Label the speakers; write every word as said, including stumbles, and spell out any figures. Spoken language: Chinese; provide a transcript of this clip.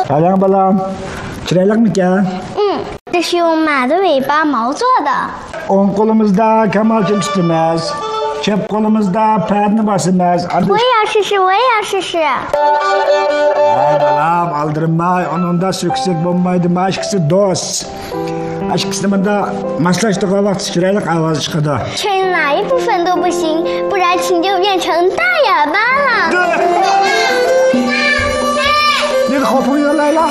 Speaker 1: 漂亮不啦？chiroyliqmikan?
Speaker 2: 嗯，这是用马的尾巴毛做的。
Speaker 1: o'ng qo'limizda kamalchil tutamiz, chap qo'limizda padni bosamiz.
Speaker 2: 我也要试试，我也要试试。
Speaker 1: Ay balam, aldirmay, onunda so'ksak bo'lmaydi, mashqisi do'st. Mashqisini bunda maslashtirgan vaqt chiroyli ovoz chiqadi.
Speaker 2: 吹哪一部分都不行，不然琴就变成大哑巴了。
Speaker 1: Nega xotin yo'laylar?